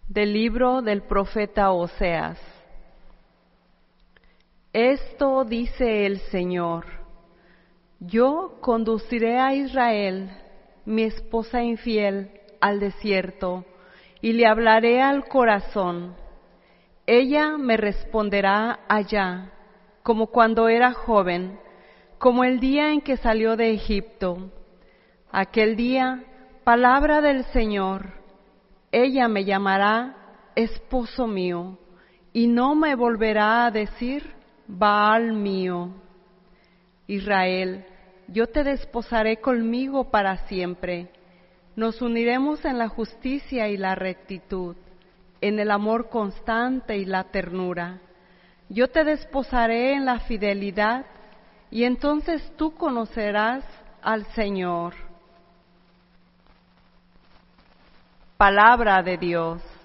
Del libro del profeta Oseas. Esto dice el Señor: Yo conduciré a Israel, mi esposa infiel, al desierto, y le hablaré al corazón. Ella me responderá allá, como cuando era joven, como el día en que salió de Egipto. Aquel día, palabra del Señor, ella me llamará esposo mío, y no me volverá a decir Baal mío. Israel, yo te desposaré conmigo para siempre. Nos uniremos en la justicia y la rectitud, en el amor constante y la ternura. Yo te desposaré en la fidelidad, y entonces tú conocerás al Señor. Palabra de Dios.